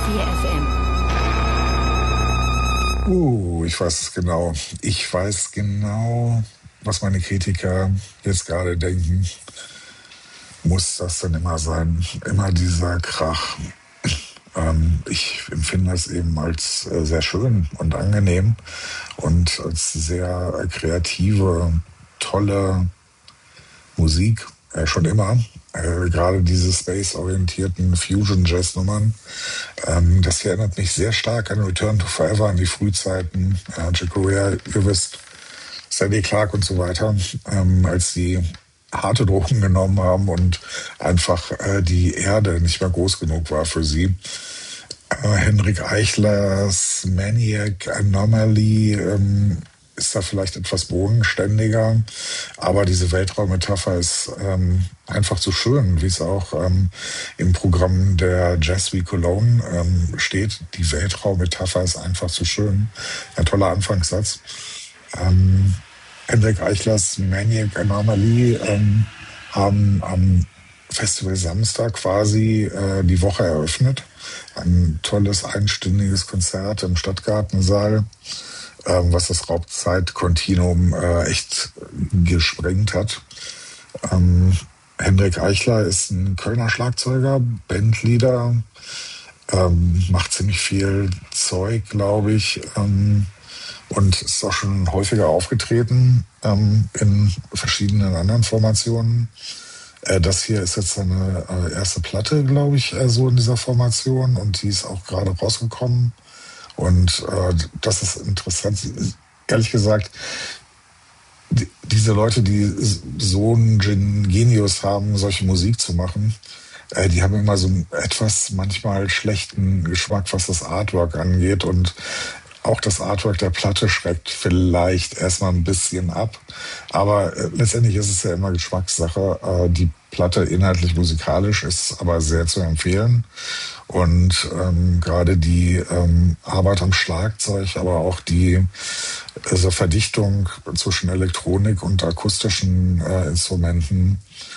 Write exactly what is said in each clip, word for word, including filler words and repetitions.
vier F M. Uh, ich weiß es genau. Ich weiß genau, was meine Kritiker jetzt gerade denken. Muss das denn immer sein? Immer dieser Krach. Ähm, ich empfinde das eben als äh, sehr schön und angenehm und als sehr kreative, tolle Musik. Äh, schon immer. Äh, gerade diese space-orientierten Fusion-Jazz-Nummern. Ähm, das hier erinnert mich sehr stark an Return to Forever, an die Frühzeiten. Äh, Chick Corea, ihr wisst, Sadie Clark und so weiter, ähm, als die harte Drogen genommen haben und einfach äh, die Erde nicht mehr groß genug war für sie. Äh, Henrik Eichlers Maniac Anomaly ähm, ist da vielleicht etwas bodenständiger, aber diese Weltraummetapher ist ähm, einfach so schön, wie es auch ähm, im Programm der Jazz Week Cologne ähm, steht. Die Weltraummetapher ist einfach so schön. Ein toller Anfangssatz. Ähm, Henrik Eichlers Maniac Anomaly ähm, haben am Festival Samstag quasi äh, die Woche eröffnet. Ein tolles einstündiges Konzert im Stadtgartensaal, ähm, was das Raumzeitkontinuum äh, echt gesprengt hat. Ähm, Henrik Eichler ist ein Kölner Schlagzeuger, Bandleader, ähm, macht ziemlich viel Zeug, glaube ich, ähm, und ist auch schon häufiger aufgetreten ähm, in verschiedenen anderen Formationen. Äh, das hier ist jetzt seine äh, erste Platte, glaube ich, äh, so in dieser Formation, und die ist auch gerade rausgekommen. Und äh, das ist interessant. Ehrlich gesagt, die, diese Leute, die so einen Gen- Genius haben, solche Musik zu machen, äh, die haben immer so einen etwas manchmal schlechten Geschmack, was das Artwork angeht. Und auch das Artwork der Platte schreckt vielleicht erstmal ein bisschen ab. Aber äh, letztendlich ist es ja immer Geschmackssache. Äh, die Platte inhaltlich musikalisch ist aber sehr zu empfehlen. Und ähm, gerade die ähm, Arbeit am Schlagzeug, aber auch die also Verdichtung zwischen Elektronik und akustischen äh, Instrumenten,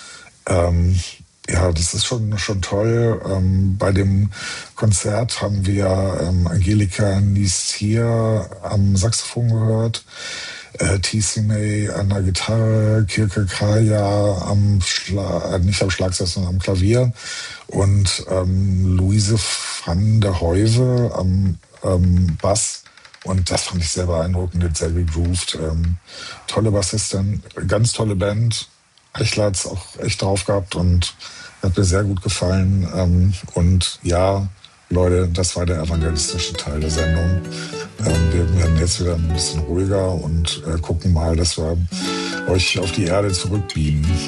ähm, ja, das ist schon, schon toll. Ähm, bei dem Konzert haben wir ähm, Angelika Niestier am Saxophon gehört, äh, T C May an der Gitarre, Kirke Kaya am Schla- äh, nicht am Schlagzeug, sondern am Klavier, und ähm, Luise van der Heuve am ähm, Bass. Und das fand ich sehr beeindruckend, sehr gegroovt. Ähm, tolle Bassistin, ganz tolle Band. Eichler hat's auch echt drauf gehabt und hat mir sehr gut gefallen. Ähm, und ja, Leute, das war der evangelistische Teil der Sendung. Ähm, wir werden jetzt wieder ein bisschen ruhiger und äh, gucken mal, dass wir euch auf die Erde zurückbeamen.